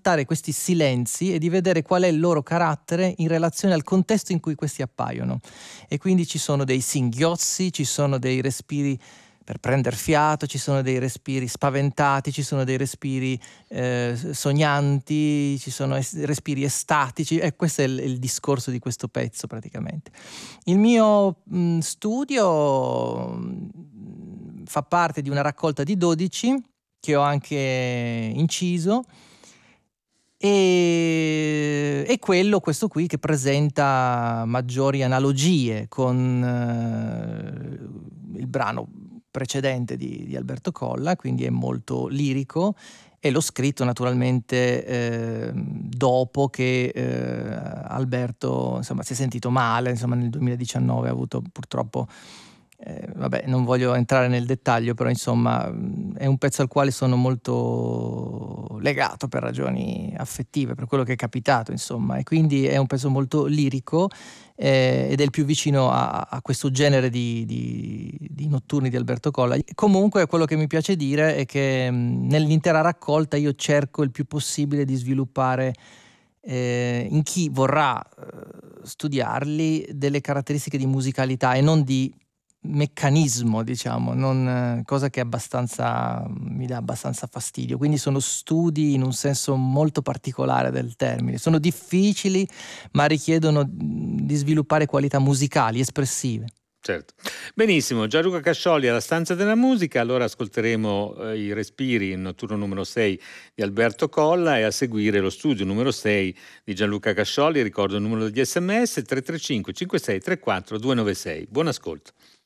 ascoltare questi silenzi e di vedere qual è il loro carattere in relazione al contesto in cui questi appaiono. E quindi ci sono dei singhiozzi, ci sono dei respiri per prender fiato, ci sono dei respiri spaventati, ci sono dei respiri sognanti, ci sono respiri estatici, e questo è il discorso di questo pezzo praticamente. Il mio studio fa parte di una raccolta di 12 che ho anche inciso, e è questo qui che presenta maggiori analogie con il brano precedente di Alberto Colla, quindi è molto lirico, e l'ho scritto naturalmente dopo che Alberto insomma si è sentito male, insomma nel 2019 ha avuto purtroppo vabbè, non voglio entrare nel dettaglio, però insomma è un pezzo al quale sono molto legato per ragioni affettive, per quello che è capitato, insomma, e quindi è un pezzo molto lirico ed è il più vicino a questo genere di notturni di Alberto Colla. Comunque quello che mi piace dire è che nell'intera raccolta io cerco il più possibile di sviluppare in chi vorrà studiarli delle caratteristiche di musicalità e non di meccanismo, diciamo, cosa che mi dà abbastanza fastidio. Quindi sono studi in un senso molto particolare del termine, sono difficili ma richiedono di sviluppare qualità musicali, espressive. Certo. Benissimo, Gianluca Cascioli alla Stanza della Musica, allora ascolteremo i Respiri, il notturno numero 6 di Alberto Colla, e a seguire lo studio numero 6 di Gianluca Cascioli. Ricordo il numero degli SMS 335 56 34 296. Buon ascolto.